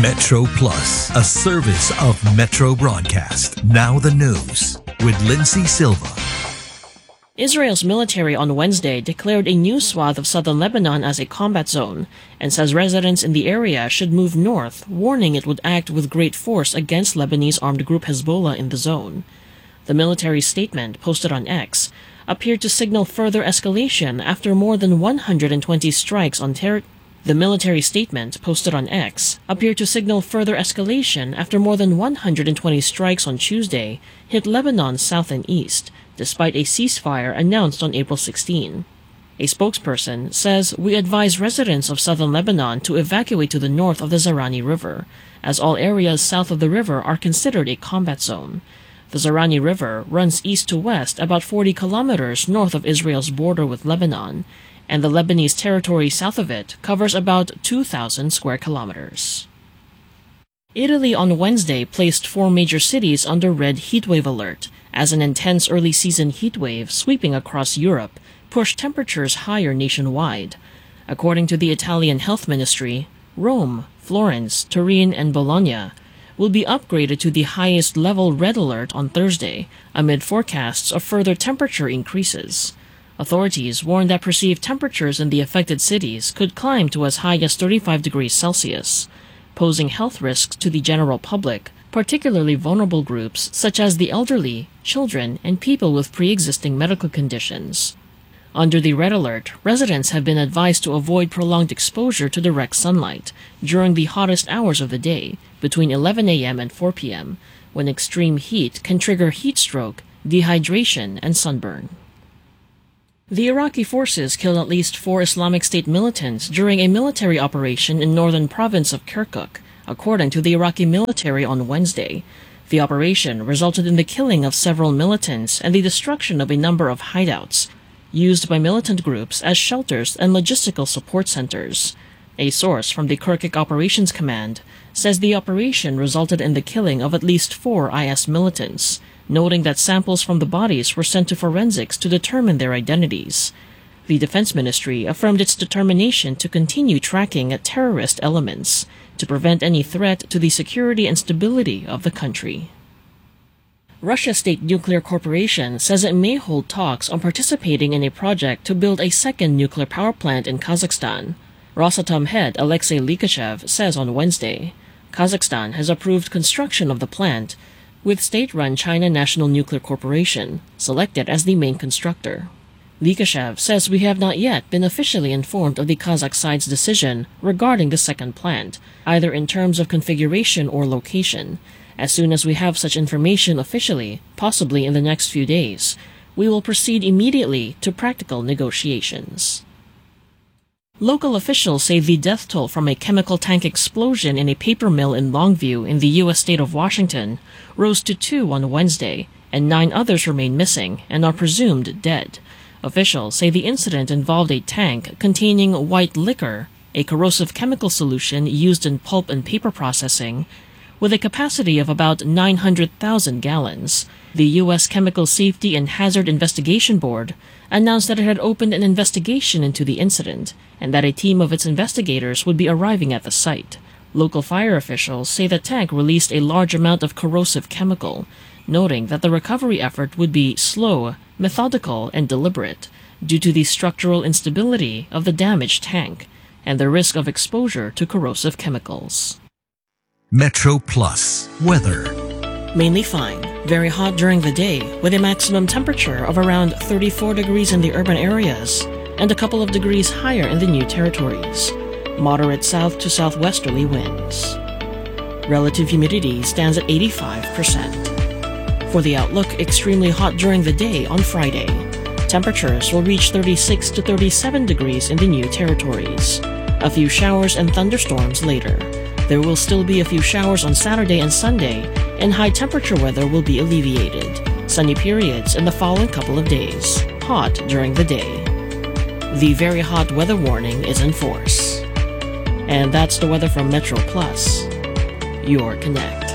Metro Plus, a service of Metro Broadcast. Now the news with Lindsay Silva. Israel's military on Wednesday declared a new swath of southern Lebanon as a combat zone and says residents in the area should move north, warning it would act with great force against Lebanese armed group Hezbollah in the zone. The military statement, posted on X, appeared to signal further escalation after more than 120 strikes on territory. The military statement, posted on X, appeared to signal further escalation after more than 120 strikes on Tuesday hit Lebanon's south and east, despite a ceasefire announced on April 16. A spokesperson says, "We advise residents of southern Lebanon to evacuate to the north of the Zarani River, as all areas south of the river are considered a combat zone." The Zarani River runs east to west about 40 kilometers north of Israel's border with Lebanon, and the Lebanese territory south of it covers about 2,000 square kilometers. Italy on Wednesday placed 4 major cities under red heatwave alert as an intense early-season heatwave sweeping across Europe pushed temperatures higher nationwide. According to the Italian Health Ministry, Rome, Florence, Turin, and Bologna will be upgraded to the highest level red alert on Thursday amid forecasts of further temperature increases. Authorities warned that perceived temperatures in the affected cities could climb to as high as 35 degrees Celsius, posing health risks to the general public, particularly vulnerable groups such as the elderly, children, and people with pre-existing medical conditions. Under the red alert, residents have been advised to avoid prolonged exposure to direct sunlight during the hottest hours of the day, between 11 a.m. and 4 p.m., when extreme heat can trigger heat stroke, dehydration, and sunburn. The Iraqi forces killed at least 4 Islamic State militants during a military operation in northern province of Kirkuk, according to the Iraqi military on Wednesday. The operation resulted in the killing of several militants and the destruction of a number of hideouts, used by militant groups as shelters and logistical support centers. A source from the Kirkuk Operations Command says the operation resulted in the killing of at least 4 IS militants, noting that samples from the bodies were sent to forensics to determine their identities. The Defense Ministry affirmed its determination to continue tracking terrorist elements to prevent any threat to the security and stability of the country. Russia State Nuclear Corporation says it may hold talks on participating in a project to build a second nuclear power plant in Kazakhstan. Rosatom head Alexei Likhachev says on Wednesday, Kazakhstan has approved construction of the plant, with state-run China National Nuclear Corporation selected as the main constructor. Likhachev says we have not yet been officially informed of the Kazakh side's decision regarding the second plant, either in terms of configuration or location. As soon as we have such information officially, possibly in the next few days, we will proceed immediately to practical negotiations. Local officials say the death toll from a chemical tank explosion in a paper mill in Longview in the U.S. state of Washington rose to 2 on Wednesday, and 9 others remain missing and are presumed dead. Officials say the incident involved a tank containing white liquor, a corrosive chemical solution used in pulp and paper processing, with a capacity of about 900,000 gallons. The U.S. Chemical Safety and Hazard Investigation Board announced that it had opened an investigation into the incident and that a team of its investigators would be arriving at the site. Local fire officials say the tank released a large amount of corrosive chemical, noting that the recovery effort would be slow, methodical, and deliberate due to the structural instability of the damaged tank and the risk of exposure to corrosive chemicals. Metro Plus weather. Mainly fine, very hot during the day, with a maximum temperature of around 34 degrees in the urban areas and a couple of degrees higher in the new territories. Moderate south to southwesterly winds. Relative humidity stands at 85%. For the outlook, extremely hot during the day on Friday. Temperatures will reach 36 to 37 degrees in the new territories. A few showers and thunderstorms later. There will still be a few showers on Saturday and Sunday, and high-temperature weather will be alleviated. Sunny periods in the following couple of days. Hot during the day. The very hot weather warning is in force. And that's the weather from Metro Plus, your connect.